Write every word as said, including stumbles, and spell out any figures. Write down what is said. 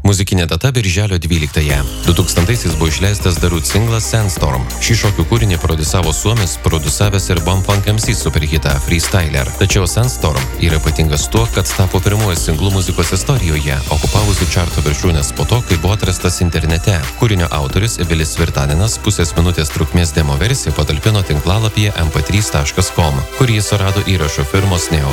Muzikinė data birželio dvyliktąją. du tūkstantaisiais buvo išleistas The Roots singlas Sandstorm. Šį šokių kūrinį produsavo suomis, produsavęs ir Bumfunk M C superhitą Freestyler. Tačiau Sandstorm yra ypatingas tuo, kad tapo pirmuoju singlu muzikos istorijoje, okupavusiu čarto viršūnes po to, kai buvo atrastas internete. Kūrinio autorius Vilis Virtaninas pusės minutės trukmės demo versiją patalpino tinklalapyje em pe trys taškas com, kurį jis surado įrašo firmos Neo